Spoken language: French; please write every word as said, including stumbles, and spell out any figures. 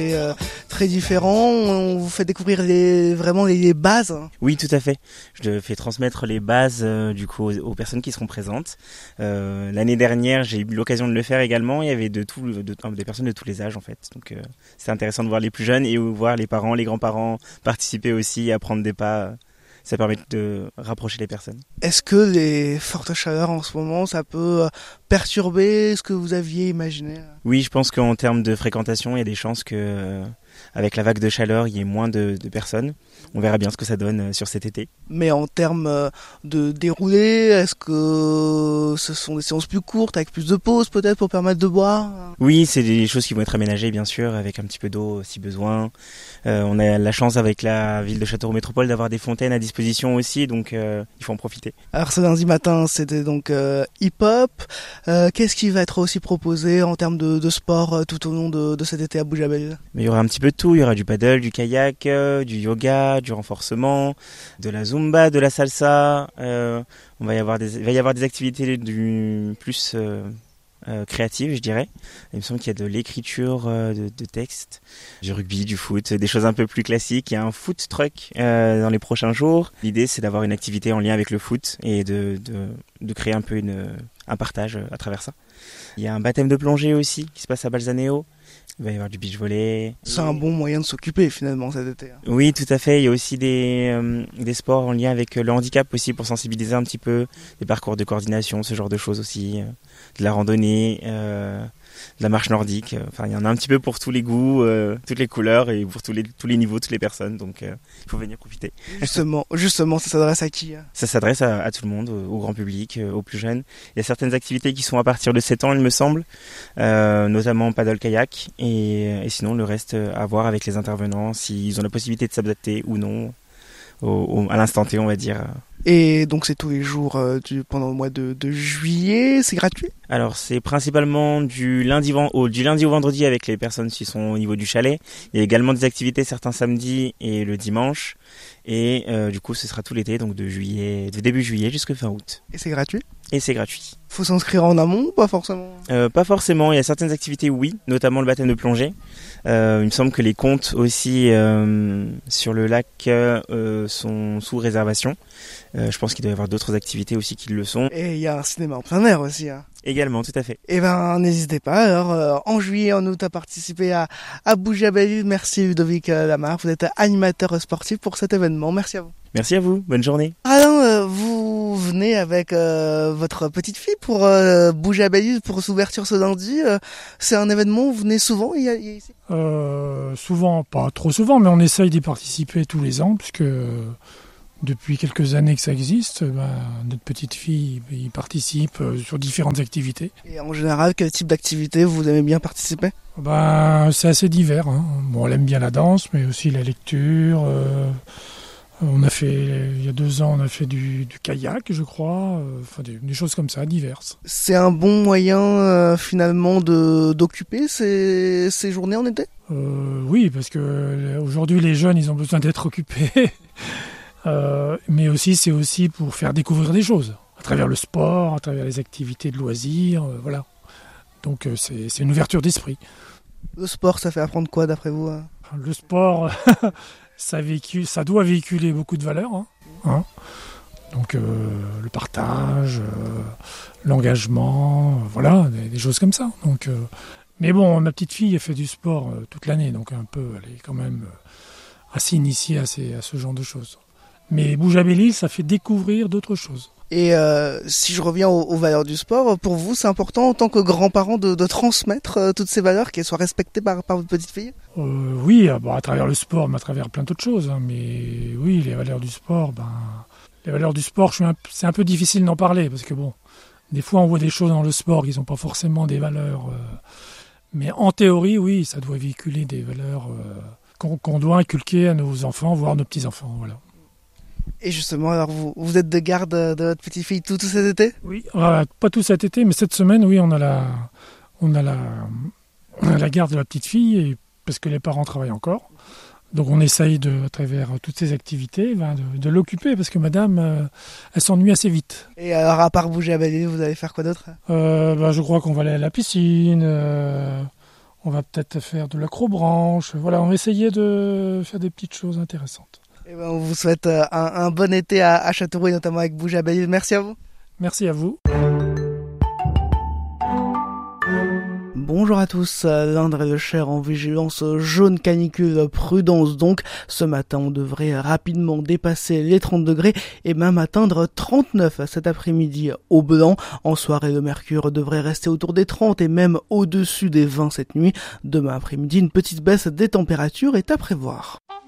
Et, euh, très différent, on vous fait découvrir les, vraiment les, les bases. Oui, tout à fait. Je fais transmettre les bases euh, du coup aux, aux personnes qui seront présentes. Euh, l'année dernière, j'ai eu l'occasion de le faire également. Il y avait de tout, de, de, des personnes de tous les âges en fait. Donc euh, c'est intéressant de voir les plus jeunes et voir les parents, les grands-parents participer aussi à prendre des pas. Ça permet de rapprocher les personnes. Est-ce que les fortes chaleurs en ce moment, ça peut perturber ce que vous aviez imaginé ? Oui, je pense qu'en termes de fréquentation, il y a des chances que, euh, avec la vague de chaleur, il y ait moins de, de personnes. On verra bien ce que ça donne sur cet été. Mais en termes de déroulé, est-ce que ce sont des séances plus courtes, avec plus de pauses peut-être pour permettre de boire ? Oui, c'est des choses qui vont être aménagées bien sûr, avec un petit peu d'eau si besoin. Euh, on a la chance avec la ville de Châteauroux Métropole d'avoir des fontaines à disposition aussi, donc euh, il faut en profiter. Alors ce lundi matin, c'était donc euh, hip-hop. Euh, qu'est-ce qui va être aussi proposé en termes de, de sport euh, tout au long de, de cet été à Boujabeil ? Mais il y aura un petit peu de tout, il y aura du paddle, du kayak, euh, du yoga, du renforcement, de la zumba, de la salsa. Euh, on va y avoir des, il va y avoir des activités du plus euh, euh, créatives, je dirais. Il me semble qu'il y a de l'écriture euh, de, de textes, du rugby, du foot, des choses un peu plus classiques. Il y a un food truck euh, dans les prochains jours. L'idée, c'est d'avoir une activité en lien avec le foot et de, de, de créer un peu une, un partage à travers ça. Il y a un baptême de plongée aussi qui se passe à Balzaneo. Il va y avoir du beach volley. C'est un bon moyen de s'occuper finalement cet été. Oui, tout à fait. Il y a aussi des, euh, des sports en lien avec le handicap aussi pour sensibiliser un petit peu, des parcours de coordination, ce genre de choses aussi, euh, de la randonnée, euh, de la marche nordique. Enfin, il y en a un petit peu pour tous les goûts, euh, toutes les couleurs et pour tous les, tous les niveaux, toutes les personnes. Donc, euh, il faut venir profiter. Justement, justement, ça s'adresse à qui ? Ça s'adresse à, à tout le monde, au, au grand public, euh, aux plus jeunes. Il y a certaines activités qui sont à partir de sept ans, il me semble, euh, notamment paddle kayak. Et, et sinon, le reste à voir avec les intervenants, s'ils ont la possibilité de s'adapter ou non, au, au, à l'instant T, on va dire. Et donc c'est tous les jours euh, du, pendant le mois de, de juillet, c'est gratuit ? Alors c'est principalement du lundi, au, du lundi au vendredi avec les personnes qui sont au niveau du chalet. Il y a également des activités certains samedis et le dimanche. Et euh, du coup ce sera tout l'été, donc de juillet, de début juillet jusqu'à fin août. Et c'est gratuit ? Et c'est gratuit. Faut s'inscrire en amont ou pas forcément ? euh, Pas forcément, il y a certaines activités oui, notamment le baptême de plongée. Euh, il me semble que les comptes aussi euh, sur le lac euh, sont sous réservation. Euh, je pense qu'il doit y avoir d'autres activités aussi qui le sont. Et il y a un cinéma en plein air aussi. Hein. Également, tout à fait. Eh ben, n'hésitez pas. Alors, euh, en juillet, en août, à participer à, à Boujabeil. Merci Ludovic Lamar. Vous êtes animateur sportif pour cet événement. Merci à vous. Merci à vous. Bonne journée. Alain, euh, vous venez avec euh, votre petite fille pour euh, Boujabeil pour l'ouverture ce lundi. Euh, c'est un événement où vous venez souvent il y a, il y a ici euh, Souvent, pas trop souvent, mais on essaye d'y participer tous les ans, puisque euh, depuis quelques années que ça existe, bah, notre petite fille y participe euh, sur différentes activités. Et en général, quel type d'activité vous aimez bien participer ? Bah, c'est assez divers. Hein. Bon, elle aime bien la danse, mais aussi la lecture. Euh, on a fait, il y a deux ans, on a fait du, du kayak, je crois. Euh, enfin, des, des choses comme ça, diverses. C'est un bon moyen euh, finalement de d'occuper ces, ces journées en été ? euh, Oui, parce que euh, aujourd'hui, les jeunes, ils ont besoin d'être occupés. Euh, mais aussi, c'est aussi pour faire découvrir des choses, à travers le sport, à travers les activités de loisirs, euh, voilà. Donc euh, c'est, c'est une ouverture d'esprit. Le sport, ça fait apprendre quoi d'après vous ? Hein ? Le sport, ça, véhicule, ça doit véhiculer beaucoup de valeurs. Hein, hein. Donc euh, le partage, euh, l'engagement, euh, voilà, des, des choses comme ça. Donc, euh, mais bon, ma petite fille, elle fait du sport euh, toute l'année, donc un peu, elle est quand même euh, assez initiée à, ces, à ce genre de choses. Mais Boujabeil, ça fait découvrir d'autres choses. Et euh, si je reviens aux, aux valeurs du sport, pour vous, c'est important en tant que grand-parent de, de transmettre euh, toutes ces valeurs, qu'elles soient respectées par, par votre petite fille ? euh, Oui, bon, à travers le sport, mais à travers plein d'autres choses. Hein, mais oui, les valeurs du sport, ben, les valeurs du sport, je suis un, c'est un peu difficile d'en parler, parce que bon, des fois on voit des choses dans le sport qui ne sont pas forcément des valeurs. Euh, mais en théorie, oui, ça doit véhiculer des valeurs euh, qu'on, qu'on doit inculquer à nos enfants, voire nos petits-enfants, voilà. Et justement, alors vous, vous êtes de garde de votre petite fille tout, tout cet été ? Oui, euh, pas tout cet été, mais cette semaine, oui, on a la, on a la, on a la garde de la petite fille, et, parce que les parents travaillent encore. Donc on essaye, de, à travers toutes ces activités, ben, de, de l'occuper, parce que madame, euh, elle s'ennuie assez vite. Et alors, à part Boujabeil, vous allez faire quoi d'autre ? euh, ben, Je crois qu'on va aller à la piscine, euh, On va peut-être faire de l'acrobranche. Voilà, on va essayer de faire des petites choses intéressantes. Et ben, on vous souhaite un, un bon été à, à Châteauroux et notamment avec Bouge à Bayeux. Merci à vous. Merci à vous. Bonjour à tous, l'Indre et le Cher en vigilance jaune canicule, prudence donc. Ce matin, on devrait rapidement dépasser les trente degrés et même atteindre trente-neuf cet après-midi au Blanc. En soirée, le mercure devrait rester autour des trente et même au-dessus des vingt cette nuit. Demain après-midi, une petite baisse des températures est à prévoir.